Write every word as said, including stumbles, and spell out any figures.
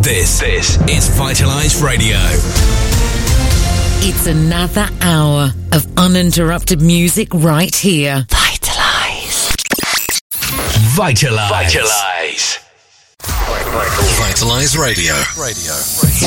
This, this is Vitalize Radio. It's another hour of uninterrupted music right here. Vitalize. Vitalize. Vitalize. Vitalize Radio. Radio.